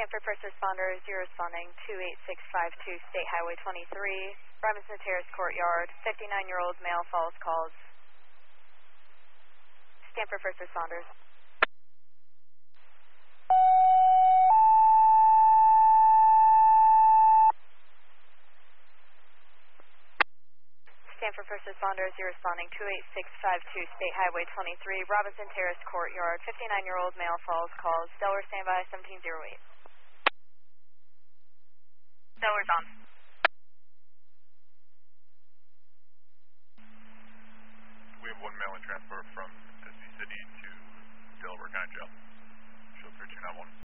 Stanford First Responders, you're responding 28652 State Highway 23, Robinson Terrace Courtyard. 59-year-old male falls calls. Stanford First Responders. Stanford First Responders, you're responding 28652 State Highway 23, Robinson Terrace Courtyard. 59-year-old male falls calls. Delaware standby 1708. Delaware's on. We have one mail-in transfer from SC City to Delaware County Jail. Show 3291.